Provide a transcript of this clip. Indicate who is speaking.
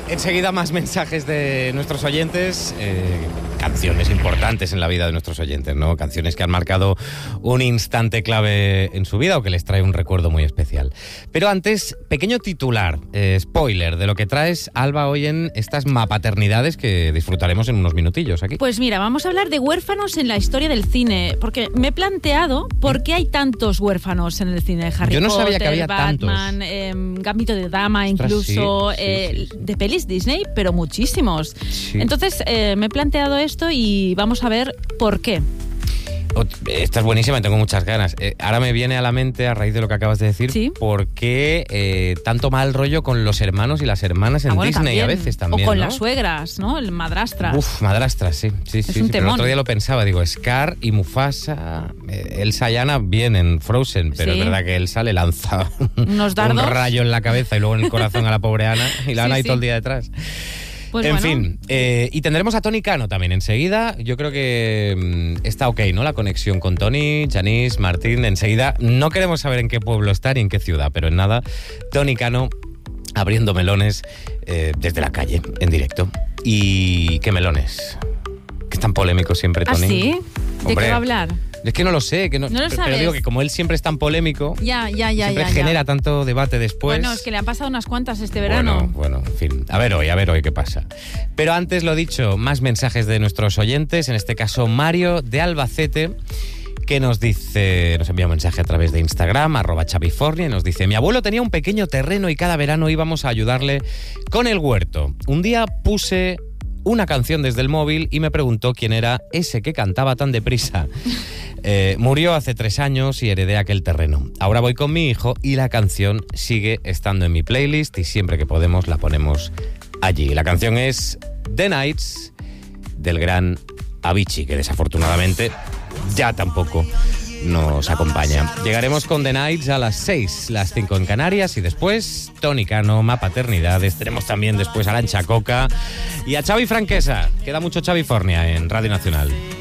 Speaker 1: Enseguida más mensajes de nuestros oyentes, canciones importantes en la vida de nuestros oyentes, ¿no? Canciones que han marcado un instante clave en su vida o que les trae un recuerdo muy especial. Pero antes, pequeño titular, spoiler de lo que traes, Alba, hoy en estas mapaternidades que disfrutaremos en unos minutillos aquí.
Speaker 2: Pues mira, vamos a hablar de huérfanos en la historia del cine, porque me he planteado por qué hay tantos huérfanos en el cine. Harry Potter,
Speaker 1: yo no sabía que había
Speaker 2: Batman, Gambito de Dama, incluso,
Speaker 1: sí.
Speaker 2: de pelis Disney, pero muchísimos.
Speaker 1: Sí.
Speaker 2: Entonces me he planteado esto y vamos a ver por qué.
Speaker 1: Esta es buenísima, tengo muchas ganas. Ahora me viene a la mente, a raíz de lo que acabas de decir,
Speaker 2: ¿sí?
Speaker 1: ¿Por qué tanto mal rollo con los hermanos y las hermanas en Disney
Speaker 2: también.
Speaker 1: A veces también?
Speaker 2: O con,
Speaker 1: ¿no?
Speaker 2: las suegras, ¿no? El madrastras.
Speaker 1: Uf, madrastras, sí.
Speaker 2: Es un
Speaker 1: Pero
Speaker 2: temón.
Speaker 1: el otro día lo pensaba, digo, Scar y Mufasa, Elsa y Anna bien en Frozen, pero
Speaker 2: Sí.
Speaker 1: es verdad que Elsa le lanza
Speaker 2: Unos dardos.
Speaker 1: un rayo en la cabeza y luego en el corazón a la pobre Anna, y la
Speaker 2: Sí,
Speaker 1: Ana ahí
Speaker 2: sí.
Speaker 1: todo el día detrás.
Speaker 2: Pues
Speaker 1: en
Speaker 2: bueno.
Speaker 1: fin, y tendremos a Tony Cano también enseguida. Yo creo que está ok, ¿no? La conexión con Tony, Janice, Martín. Enseguida no queremos saber en qué pueblo está ni en qué ciudad, pero en nada, Tony Cano abriendo melones desde la calle, en directo. ¿Y qué melones? Que es tan polémico siempre,
Speaker 2: ¿Ah,
Speaker 1: Tony.
Speaker 2: sí? ¿De
Speaker 1: Hombre,
Speaker 2: qué va a hablar?
Speaker 1: Es que no lo sé, que no
Speaker 2: No lo
Speaker 1: pero
Speaker 2: sabes.
Speaker 1: digo que como él siempre es tan polémico, siempre genera tanto debate después.
Speaker 2: Bueno, es que le han pasado unas cuantas este verano.
Speaker 1: Bueno, en fin. A ver hoy qué pasa. Pero antes, lo dicho, más mensajes de nuestros oyentes, en este caso Mario de Albacete, que nos envía un mensaje a través de Instagram, @chavifornia, y nos dice: mi abuelo tenía un pequeño terreno y cada verano íbamos a ayudarle con el huerto. Un día puse una canción desde el móvil y me preguntó quién era ese que cantaba tan deprisa. Murió hace 3 años y heredé aquel terreno. Ahora voy con mi hijo y la canción sigue estando en mi playlist y siempre que podemos la ponemos allí. La canción es The Nights, del gran Avicii, que desafortunadamente ya tampoco nos acompaña. Llegaremos con The Nights a las 6, las 5 en Canarias, y después Tony Cano, Mapaternidades. Tenemos también después a Arancha Coca y a Xavi Franquesa. Queda mucho Xavifornia en Radio Nacional.